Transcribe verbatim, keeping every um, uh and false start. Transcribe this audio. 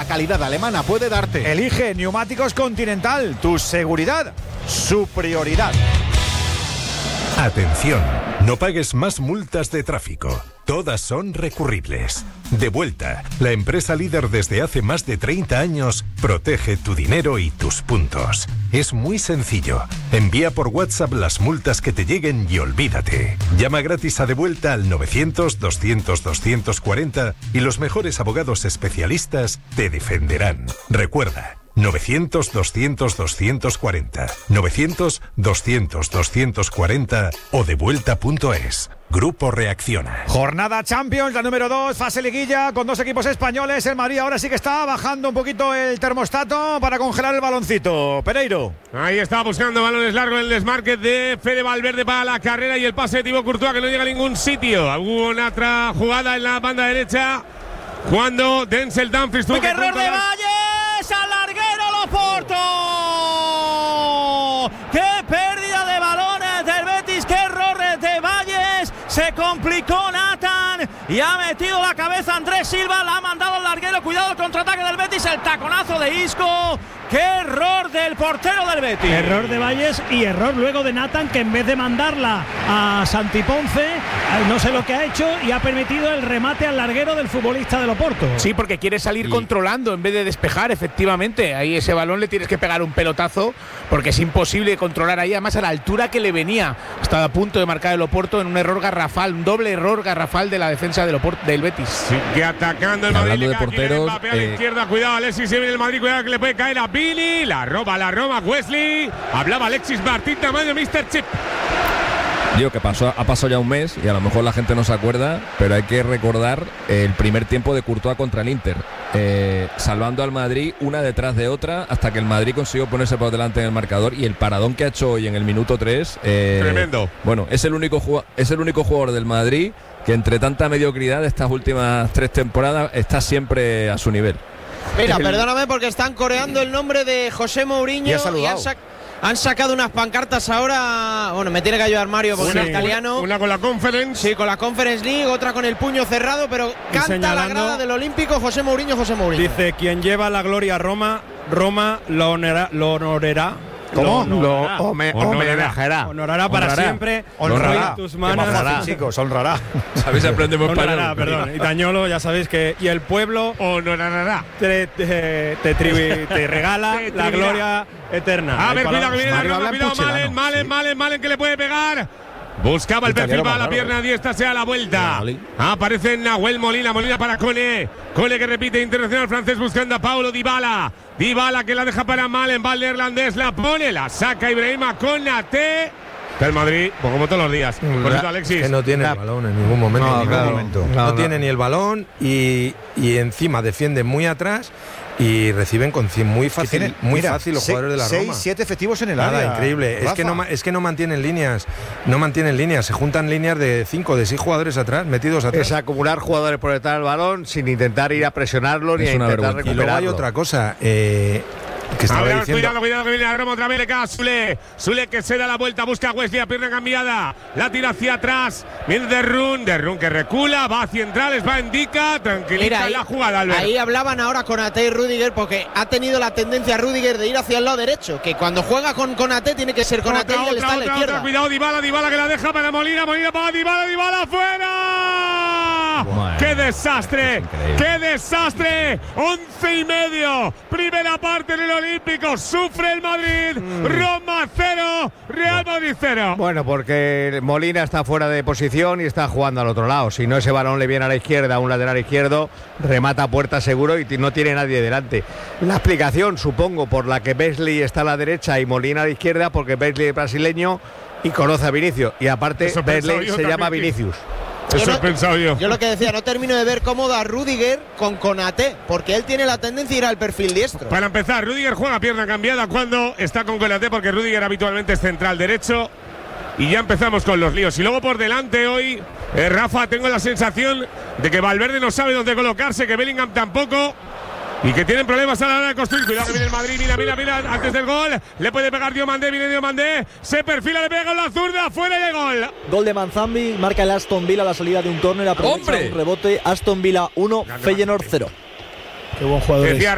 calidad alemana puede darte. Elige Neumáticos Continental, tu seguridad, su prioridad. Atención, no pagues más multas de tráfico. Todas son recurribles. Devuelta, la empresa líder desde hace más de treinta años, protege tu dinero y tus puntos. Es muy sencillo. Envía por WhatsApp las multas que te lleguen y olvídate. Llama gratis a Devuelta al novecientos, doscientos, doscientos cuarenta y los mejores abogados especialistas te defenderán. Recuerda, novecientos, doscientos, doscientos cuarenta, novecientos, doscientos, doscientos cuarenta o devuelta punto es. Grupo Reacciona. Jornada Champions, la número dos, fase liguilla, con dos equipos españoles. El Madrid ahora sí que está bajando un poquito el termostato para congelar el baloncito. Pereiro. Ahí está buscando balones largos en el desmarque de Fede Valverde para la carrera y el pase de Thibaut Courtois que no llega a ningún sitio. Hubo una otra jugada en la banda derecha cuando Denzel Dumfries tuvo ¡qué error de Valles! ¡Al larguero Loporto! ¡Qué pérdida de balones del Betis! ¡Qué error de Valles! Se complicó Nathan y ha metido la cabeza Andrés Silva, la ha mandado al larguero. Cuidado el contraataque del Betis, el taconazo de Isco. ¡Qué error del portero del Betis! Error de Valles y error luego de Nathan, que en vez de mandarla a Santi Ponce, no sé lo que ha hecho y ha permitido el remate al larguero del futbolista del Oporto. Sí, porque quiere salir y... controlando en vez de despejar, efectivamente. Ahí ese balón le tienes que pegar un pelotazo porque es imposible controlar ahí, además a la altura que le venía. Estaba a punto de marcar el Oporto en un error garrafal, un doble error garrafal de la defensa del, Oporto, del Betis. Sí, que atacando el Madrid. Hablando de porteros, a la eh... izquierda, cuidado Alexis, se viene el Madrid, cuidado que le puede caer a Billy, la roba, la roba Wesley. Hablaba Alexis Martín, tamaño míster Chip. Digo que pasó, ha pasado ya un mes y a lo mejor la gente no se acuerda, pero hay que recordar el primer tiempo de Courtois contra el Inter, eh, salvando al Madrid una detrás de otra hasta que el Madrid consiguió ponerse por delante en el marcador, y el paradón que ha hecho hoy en el minuto tres, eh, tremendo. Bueno, es el único es el único jugador del Madrid que entre tanta mediocridad de estas últimas tres temporadas está siempre a su nivel. Mira, perdóname porque están coreando el nombre de José Mourinho y, y han, sac han sacado unas pancartas ahora. Bueno, me tiene que ayudar Mario porque una, es italiano. Una, una con la Conference. Sí, con la Conference League, otra con el puño cerrado, pero canta la grada del Olímpico José Mourinho, José Mourinho. Dice, quien lleva la gloria a Roma, Roma lo honorará. Lo honorará. ¿Cómo? Lo honorará. Honorará. Honorará para honrará. siempre. Honrará. Tus manos. Honrará, chicos, honrará. ¿Sabéis? Aprendemos honrará, perdón. Y Tañolo, ya sabéis que. Y el pueblo. Honorará. Te, te, te, te, te regala te la gloria eterna. A ver, cuidado, que viene la Roma, cuidado, Malen, Malen, Malen, Malen, que le puede pegar. Buscaba el perfil para la pierna diestra, sea la vuelta. Aparece Nahuel Molina, Molina para Cone. Cone que repite, internacional francés buscando a Paulo Dybala. Dybala que la deja para Malen, va el neerlandés, la pone, la saca Ibrahima Konate. El Madrid, pues como todos los días. Por cierto, Alexis. Que no tiene el balón en ningún momento. No, en ningún claro, momento. claro, no tiene claro. ni el balón y, y encima defiende muy atrás y reciben con muy fácil, tiene, muy mira, fácil los seis, jugadores de la seis, Roma. siete efectivos en el Nada, área. increíble. Es que, no, es que no mantienen líneas. No mantienen líneas. Se juntan líneas de cinco, de seis jugadores atrás, metidos atrás. Es acumular jugadores por detrás del balón sin intentar ir a presionarlo ni a intentar recuperarlo. Y luego hay otra cosa. Eh, Que estaba ver, diciendo. Cuidado, cuidado, que viene la Roma otra vez. Le cae a Sule. Sule que se da la vuelta, busca a Wesley, a pierna cambiada. La tira hacia atrás. Viene de Run, de Run que recula, va hacia centrales, va indica. Tranquiliza Mira, ahí, la jugada, Albert. Ahí hablaban ahora con Ate y Rüdiger, porque ha tenido la tendencia Rüdiger de ir hacia el lado derecho. Que cuando juega con Ate tiene que ser con Ate y él está a la izquierda. Otra, cuidado, Dybala, Dybala que la deja para Molina. Molina para Dybala, Dybala fuera. Bueno, ¡qué desastre! ¡Qué desastre! Once y medio. Primera parte en el Olímpico. Sufre el Madrid. Mm. Roma cero. Real Madrid cero. Bueno, porque Molina está fuera de posición y está jugando al otro lado. Si no, ese balón le viene a la izquierda, a un lateral izquierdo, remata a puerta seguro y no tiene nadie delante. La explicación, supongo, por la que Wesley está a la derecha y Molina a la izquierda, porque Wesley es brasileño y conoce a Vinicius. Y aparte, Wesley se llama Vinicius. Eso yo he no, pensado yo. Yo lo que decía, no termino de ver cómodo a Rüdiger con Konate, porque él tiene la tendencia a ir al perfil diestro. Para empezar, Rüdiger juega pierna cambiada cuando está con Konate, porque Rüdiger habitualmente es central derecho. Y ya empezamos con los líos. Y luego por delante hoy, eh, Rafa, tengo la sensación de que Valverde no sabe dónde colocarse, que Bellingham tampoco. Y que tienen problemas a la hora de construir. Cuidado que viene el Madrid, mira, mira, mira, antes del gol. Le puede pegar Diomandé, viene Diomandé. Se perfila, le pega con la zurda, fuera de gol. Gol de Manzambi, marca el Aston Villa a la salida de un córner, aprovecha un rebote. Aston Villa uno, Feyenoord cero. Qué buen jugador. Decía